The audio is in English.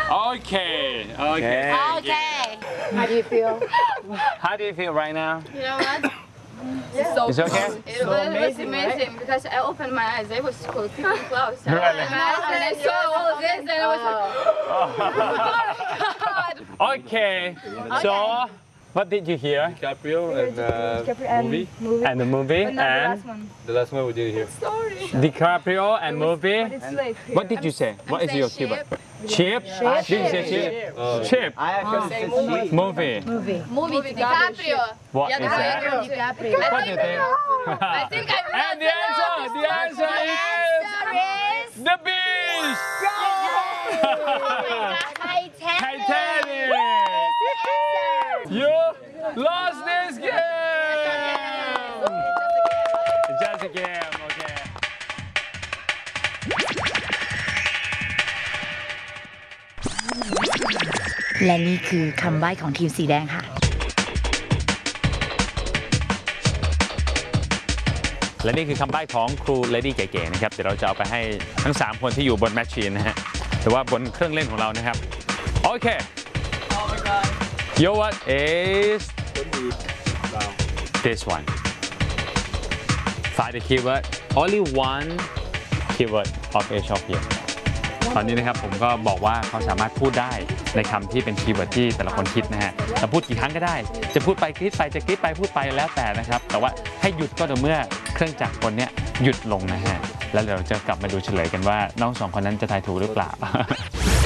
Okay. Okay. Okay. How do you feel? How do you feel right now? You know what? It's okay. It was amazing because I opened my eyes. It was cool, people close. Really? And I saw all of this, and I was like, oh God. Okay. So, what did you hear? DiCaprio and movie. And the movie and The last one we did here. Story. DiCaprio and movie. What did you say? What is your keyword? Chip. Did you say chip? Chip. I actually said sheep. Movie. Movie DiCaprio. What is that? What do you think? I think I'm And the answer is the beach. Titanic. You lost this game. Just a game. Okay. และนี่คือคำใบ้ของทีมสีแดงค่ะและนี่คือคำใบ้ของครูเลดี้เก๋ๆนะครับเดี๋ยวเราจะเอาไปให้ทั้ง3คนที่อยู่บนแมชชีนนะฮะหรือว่าบนเครื่องเล่นของเรานะครับโอเค Your what is this one Find the keyword only one keyword of each of you ตอนนี้นะครับผมก็บอกว่าเขาสามารถพูดได้ในคำที่เป็นคีย์เวิร์ดที่แต่ละคนคิดนะฮะจะพูดกี่ครั้งก็ได้จะพูดไปกรี๊ดไปจะกรี๊ดไปพูดไปแล้วแต่นะครับแต่ว่าให้หยุดก็ต่อเมื่อเครื่องจักรคนนี้หยุดลงนะฮะแล้วเดี๋ยวเราจะกลับมาดูเฉลยกันว่าน้อง2คนนั้นจะทายถูกหรือเปล่า